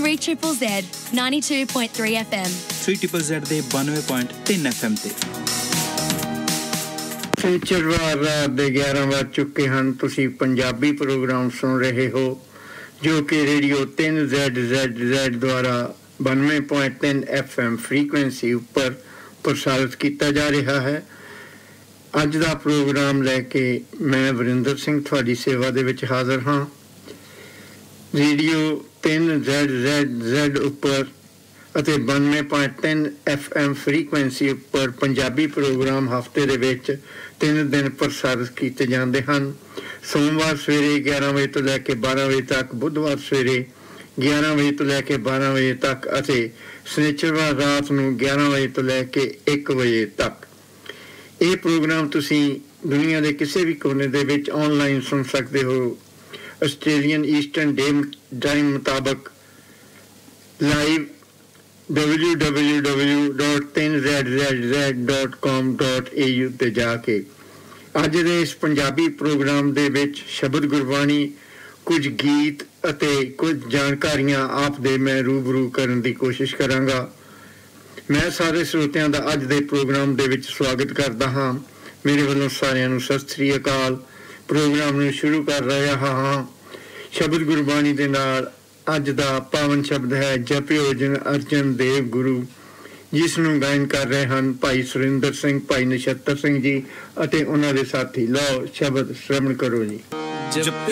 3ZZZ 92.3 FM 3ZZZ ਦੇ 92.3 FM ਤੇ ਸ਼ਨੀਚਰਵਾਰ ਰਾਤ ਦੇ 11 ਵੱਜ ਚੁੱਕੇ ਹਨ। ਤੁਸੀਂ ਪੰਜਾਬੀ ਪ੍ਰੋਗਰਾਮ ਸੁਣ ਰਹੇ ਹੋ ਜੋ ਕਿ ਰੇਡੀਓ 3ZZZ ਦੁਆਰਾ 92.3 FM ਫ੍ਰੀਕੁਐਂਸੀ ਉੱਪਰ ਪ੍ਰਸਾਰਿਤ ਕੀਤਾ ਜਾ ਰਿਹਾ ਹੈ। ਅੱਜ ਦਾ ਪ੍ਰੋਗਰਾਮ ਲੈ ਕੇ ਮੈਂ ਵਰਿੰਦਰ ਸਿੰਘ ਤੁਹਾਡੀ ਸੇਵਾ ਦੇ ਵਿੱਚ ਹਾਜ਼ਰ ਹਾਂ। ਰੇਡੀਓ 3ZZZ ਉੱਪਰ ਅਤੇ 92.3 FM ਫ੍ਰੀਕੁਐਂਸੀ ਉੱਪਰ ਪੰਜਾਬੀ ਪ੍ਰੋਗਰਾਮ ਹਫ਼ਤੇ ਦੇ ਵਿੱਚ 3 ਦਿਨ ਪ੍ਰਸਾਰਿਤ ਕੀਤੇ ਜਾਂਦੇ ਹਨ। ਸੋਮਵਾਰ ਸਵੇਰੇ 11 ਵਜੇ ਤੋਂ ਲੈ ਕੇ 12 ਵਜੇ ਤੱਕ, ਬੁੱਧਵਾਰ ਸਵੇਰੇ 11 ਵਜੇ ਤੋਂ ਲੈ ਕੇ 12 ਵਜੇ ਤੱਕ ਅਤੇ ਸ਼ਨੀਚਰਵਾਰ ਰਾਤ ਨੂੰ 11 ਵਜੇ ਤੋਂ ਲੈ ਕੇ 1 ਵਜੇ ਤੱਕ। ਇਹ ਪ੍ਰੋਗਰਾਮ ਤੁਸੀਂ ਦੁਨੀਆ ਦੇ ਕਿਸੇ ਵੀ ਕੋਨੇ ਦੇ ਵਿੱਚ ਆਨਲਾਈਨ ਸੁਣ ਸਕਦੇ ਹੋ। ਆਸਟ੍ਰੇਲੀਅਨ ਈਸਟਰਨ ਟਾਈਮ ਮੁਤਾਬਕ ਲਾਈਵ www.3zzz.com.au ਤੇ ਜਾ ਕੇ। ਅੱਜ ਦੇ ਇਸ ਪੰਜਾਬੀ ਪ੍ਰੋਗਰਾਮ ਦੇ ਵਿੱਚ ਸ਼ਬਦ ਗੁਰਬਾਣੀ, ਕੁਝ ਗੀਤ ਅਤੇ ਕੁਝ ਜਾਣਕਾਰੀਆਂ ਆਪ ਦੇ ਮੈਂ ਰੂਬਰੂ ਕਰਨ ਦੀ ਕੋਸ਼ਿਸ਼ ਕਰਾਂਗਾ। ਮੈਂ ਸਾਰੇ ਸਰੋਤਿਆਂ ਦਾ ਅੱਜ ਦੇ ਪ੍ਰੋਗਰਾਮ ਦੇ ਵਿੱਚ ਸਵਾਗਤ ਕਰਦਾ ਹਾਂ। ਮੇਰੇ ਵੱਲੋਂ ਸਾਰਿਆਂ ਨੂੰ ਸਤਿ ਸ੍ਰੀ ਅਕਾਲ। ਪ੍ਰੋਗਰਾਮ ਨੂੰ ਸ਼ੁਰੂ ਕਰ ਰਿਹਾ ਹਾਂ ਸ਼ਬਦ ਗੁਰਬਾਣੀ ਦੇ ਨਾਲ। ਅੱਜ ਦਾ ਪਾਵਨ ਸ਼ਬਦ ਹੈ ਜਪਿਓ ਜਿਨ ਅਰਜਨ ਦੇਵ ਗੁਰੂ, ਜਿਸ ਨੂੰ ਗਾਇਨ ਕਰ ਰਹੇ ਹਨ ਭਾਈ ਸੁਰਿੰਦਰ ਸਿੰਘ, ਭਾਈ ਨਛੱਤਰ ਸਿੰਘ ਜੀ ਅਤੇ ਉਹਨਾਂ ਦੇ ਸਾਥੀ। ਲਓ ਸ਼ਬਦ ਸ਼੍ਰਵਣ ਕਰੋ ਜੀ।